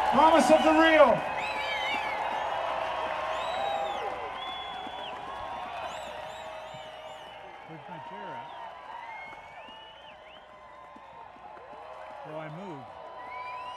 Promise of the Real. Where's my chair at? So I moved.